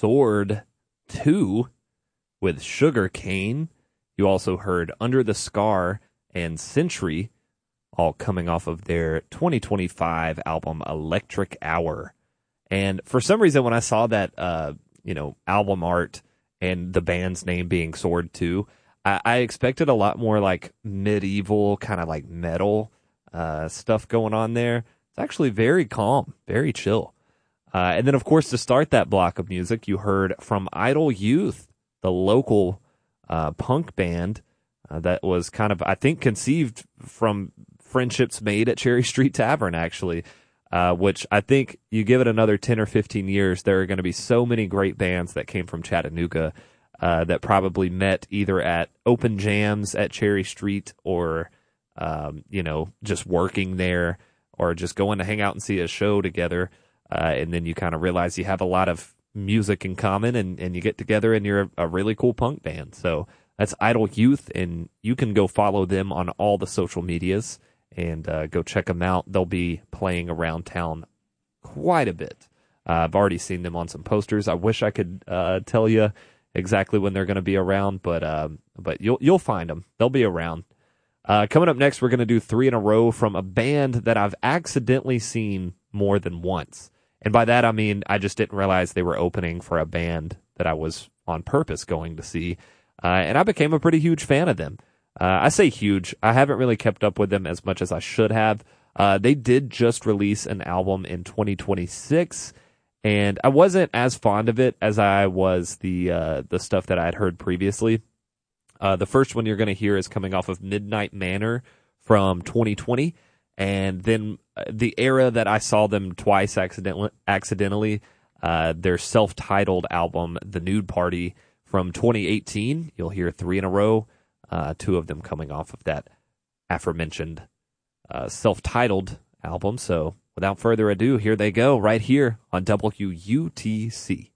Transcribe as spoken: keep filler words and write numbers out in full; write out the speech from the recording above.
Sword two with Sugar Cane. You also heard Under the Scar and Century, all coming off of their twenty twenty-five album Electric Hour. And for some reason, when I saw that, uh, you know, album art and the band's name being Sword two, I, I expected a lot more like medieval kind of like metal uh, stuff going on there. It's actually very calm, very chill. Uh, and then, of course, to start that block of music, you heard from Idle Youth, the local uh, punk band uh, that was kind of, I think, conceived from friendships made at Cherry Street Tavern, actually, uh, which I think you give it another ten or fifteen years, there are going to be so many great bands that came from Chattanooga uh, that probably met either at open jams at Cherry Street or, um, you know, just working there, or just going to hang out and see a show together, uh, and then you kind of realize you have a lot of music in common, and, and you get together and you're a, a really cool punk band. So that's Idle Youth, and you can go follow them on all the social medias and uh, go check them out. They'll be playing around town quite a bit. Uh, I've already seen them on some posters. I wish I could uh, tell you exactly when they're going to be around, but um, but you'll you'll find them. They'll be around. Uh, coming up next, we're going to do three in a row from a band that I've accidentally seen more than once. And by that, I mean, I just didn't realize they were opening for a band that I was on purpose going to see. Uh, and I became a pretty huge fan of them. Uh, I say huge. I haven't really kept up with them as much as I should have. Uh, they did just release an album in twenty twenty-six, and I wasn't as fond of it as I was the uh, the stuff that I had heard previously. Uh, the first one you're going to hear is coming off of Midnight Manor from twenty twenty. And then uh, the era that I saw them twice accidentally, accidentally uh, their self-titled album, The Nude Party, from twenty eighteen. You'll hear three in a row, uh, two of them coming off of that aforementioned uh, self-titled album. So without further ado, here they go right here on W U T C.